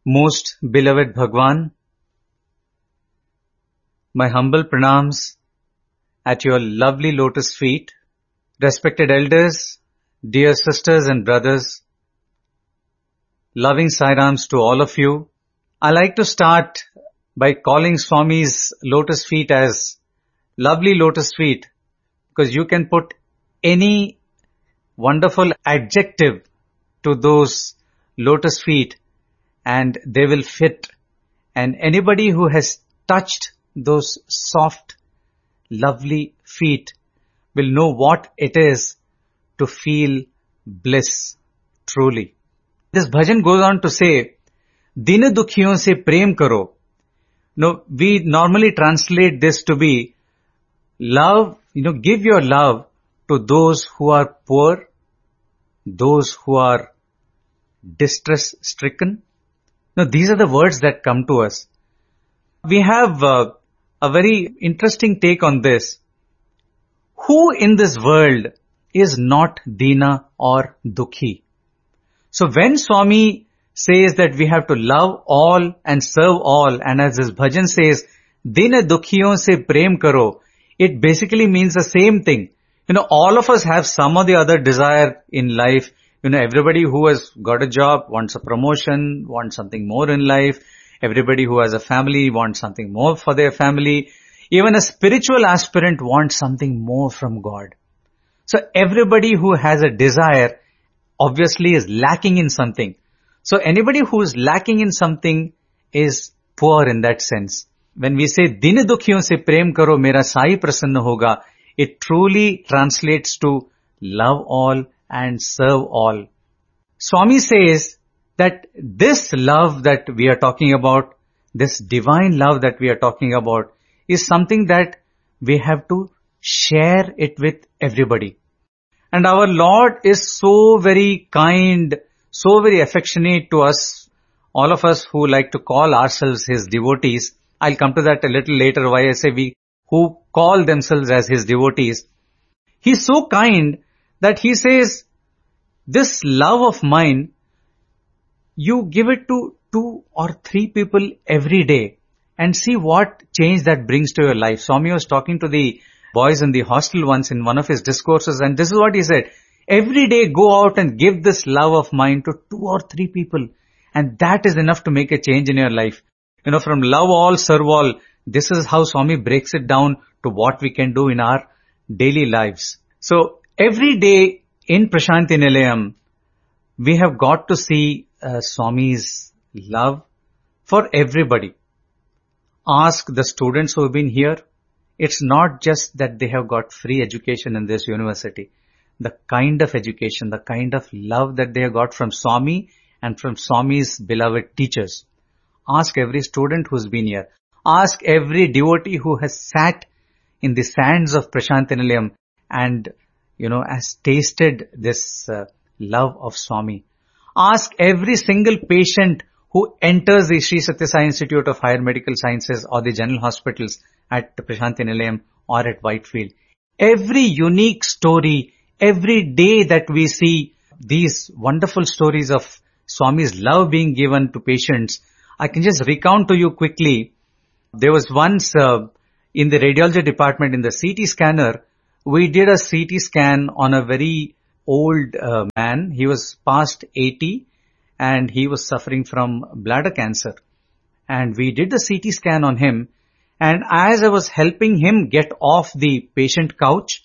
Most beloved Bhagwan, my humble pranams at your lovely lotus feet. Respected elders, dear sisters and brothers, loving Sairams to all of you. I like to start by calling Swami's lotus feet as lovely lotus feet, because you can put any wonderful adjective to those lotus feet and they will fit. And anybody who has touched those soft, lovely feet will know what it is to feel bliss, truly. This bhajan goes on to say, Din dukhiyon se prem karo. No, we normally translate this to be love, give your love to those who are poor, those who are distress stricken. Now, these are the words that come to us. We have a very interesting take on this. Who in this world is not Dina or Dukhi? So when Swami says that we have to love all and serve all, and as his bhajan says, Din dukhiyon se prem karo, it basically means the same thing. All of us have some or the other desire in life. Everybody who has got a job wants a promotion, wants something more in life. Everybody who has a family wants something more for their family. Even a spiritual aspirant wants something more from God. So everybody who has a desire obviously is lacking in something. So anybody who is lacking in something is poor in that sense. When we say, Din dukhiyon se prem karo, mera sai prasanna hoga, it truly translates to love all and serve all. Swami says that this love that we are talking about, this divine love that we are talking about, is something that we have to share it with everybody. And our Lord is so very kind, so very affectionate to us, all of us who like to call ourselves His devotees. I'll come to that a little later, why I say we who call themselves as His devotees. He's so kind that He says, this love of mine, you give it to 2 or 3 people every day and see what change that brings to your life. Swami was talking to the boys in the hostel once in one of his discourses, and this is what he said. Every day go out and give this love of mine to 2 or 3 people, and that is enough to make a change in your life. From love all, serve all, this is how Swami breaks it down to what we can do in our daily lives. So every day in Prashanti Nilayam, we have got to see Swami's love for everybody. Ask the students who have been here. It's not just that they have got free education in this university. The kind of education, the kind of love that they have got from Swami and from Swami's beloved teachers. Ask every student who's been here. Ask every devotee who has sat in the sands of Prashanti Nilayam and, has tasted this love of Swami. Ask every single patient who enters the Sri Satya Sai Institute of Higher Medical Sciences or the general hospitals at Prashanti Nilayam or at Whitefield. Every unique story, every day that we see these wonderful stories of Swami's love being given to patients, I can just recount to you quickly. There was once in the radiology department in the CT scanner, we did a CT scan on a very old man. He was past 80 and he was suffering from bladder cancer. And we did the CT scan on him. And as I was helping him get off the patient couch,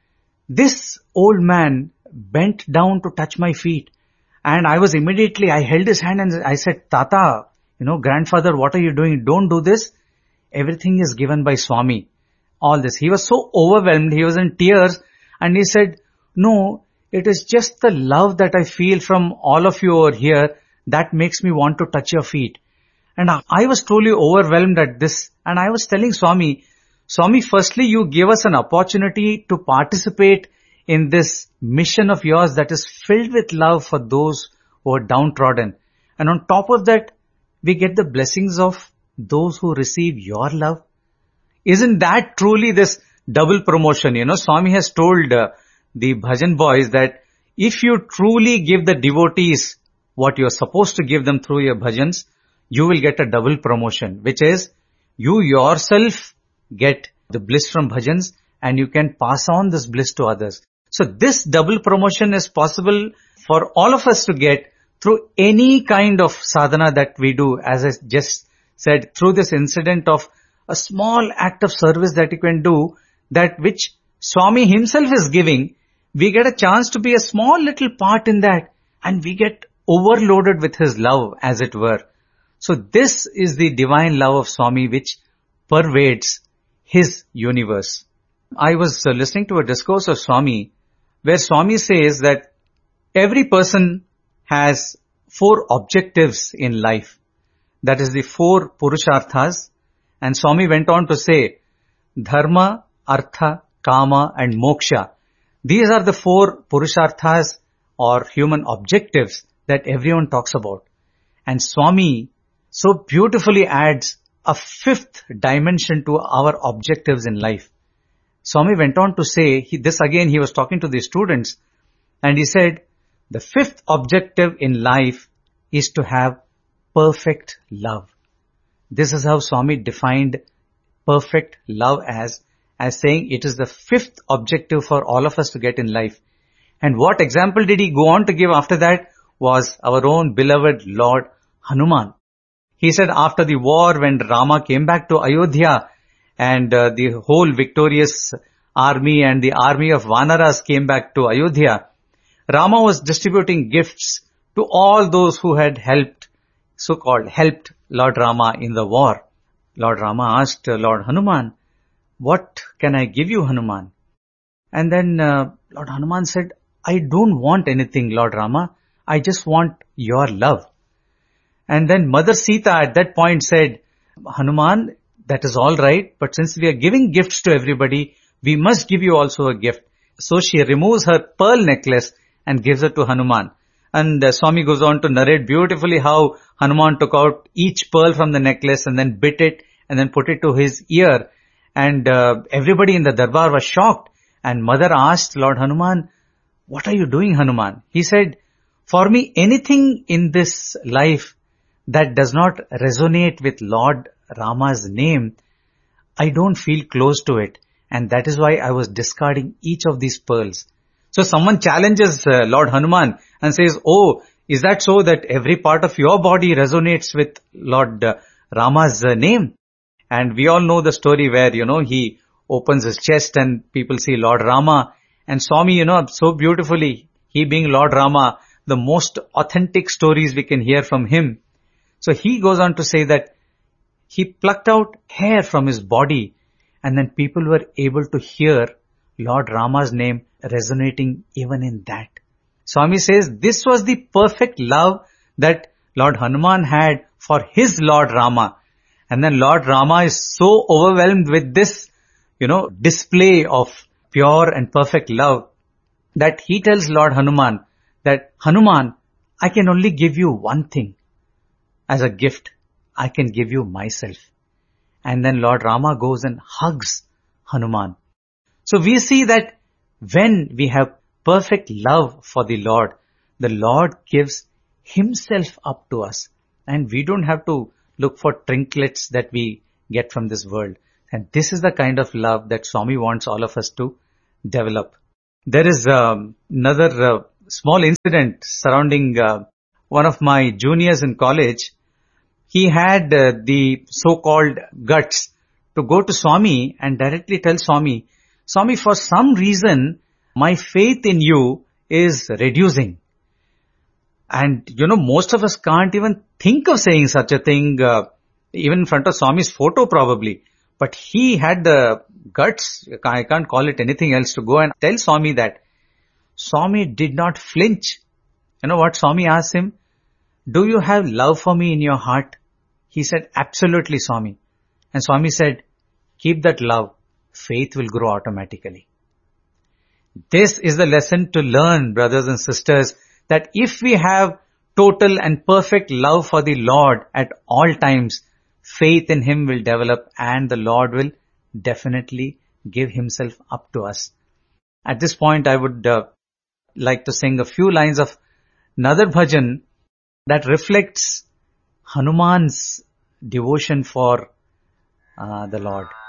this old man bent down to touch my feet. And I held his hand and I said, Tata, grandfather, what are you doing? Don't do this. Everything is given by Swami. All this. He was so overwhelmed. He was in tears. And he said, no, it is just the love that I feel from all of you over here that makes me want to touch your feet. And I was truly overwhelmed at this. And I was telling Swami, firstly, you give us an opportunity to participate in this mission of yours that is filled with love for those who are downtrodden. And on top of that, we get the blessings of those who receive your love. Isn't that truly this double promotion? Swami has told the bhajan boys that if you truly give the devotees what you're supposed to give them through your bhajans, you will get a double promotion, which is you yourself get the bliss from bhajans and you can pass on this bliss to others. So this double promotion is possible for all of us to get through any kind of sadhana that we do. As I just said, through this incident of a small act of service that you can do, that which Swami himself is giving, we get a chance to be a small little part in that, and we get overloaded with his love, as it were. So this is the divine love of Swami which pervades his universe. I was listening to a discourse of Swami where Swami says that every person has 4 objectives in life. That is the 4 purusharthas. And Swami went on to say, dharma, artha, kama and moksha. These are the 4 purusharthas or human objectives that everyone talks about. And Swami so beautifully adds a 5th dimension to our objectives in life. Swami went on to say, he was talking to the students, and he said, the 5th objective in life is to have perfect love. This is how Swami defined perfect love as saying it is the 5th objective for all of us to get in life. And what example did he go on to give after that was our own beloved Lord Hanuman. He said after the war, when Rama came back to Ayodhya and the whole victorious army and the army of Vanaras came back to Ayodhya, Rama was distributing gifts to all those who had helped Lord Rama in the war. Lord Rama asked Lord Hanuman, what can I give you, Hanuman? And then Lord Hanuman said, I don't want anything, Lord Rama. I just want your love. And then Mother Sita at that point said, Hanuman, that is all right, but since we are giving gifts to everybody, we must give you also a gift. So she removes her pearl necklace and gives it to Hanuman. And Swami goes on to narrate beautifully how Hanuman took out each pearl from the necklace and then bit it and then put it to his ear. And everybody in the darbar was shocked. And mother asked Lord Hanuman, what are you doing, Hanuman? He said, for me, anything in this life that does not resonate with Lord Rama's name, I don't feel close to it. And that is why I was discarding each of these pearls. So someone challenges Lord Hanuman and says, oh, is that so that every part of your body resonates with Lord Rama's name? And we all know the story where, he opens his chest and people see Lord Rama. And Swami, so beautifully, he being Lord Rama, the most authentic stories we can hear from him. So he goes on to say that he plucked out hair from his body and then people were able to hear Lord Rama's name resonating even in that. Swami says this was the perfect love that Lord Hanuman had for his Lord Rama. And then Lord Rama is so overwhelmed with this, display of pure and perfect love that he tells Lord Hanuman that, Hanuman, I can only give you one thing as a gift. I can give you myself. And then Lord Rama goes and hugs Hanuman. So we see that when we have perfect love for the Lord gives himself up to us. And we don't have to look for trinkets that we get from this world. And this is the kind of love that Swami wants all of us to develop. There is another small incident surrounding one of my juniors in college. He had the so-called guts to go to Swami and directly tell Swami, Swami, for some reason, my faith in you is reducing. And, most of us can't even think of saying such a thing, even in front of Swami's photo probably. But he had the guts, I can't call it anything else, to go and tell Swami that. Swami did not flinch. You know what Swami asked him? Do you have love for me in your heart? He said, absolutely, Swami. And Swami said, keep that love. Faith will grow automatically. This is the lesson to learn, brothers and sisters, that if we have total and perfect love for the Lord at all times, faith in Him will develop and the Lord will definitely give Himself up to us. At this point, I would like to sing a few lines of another bhajan that reflects Hanuman's devotion for the Lord.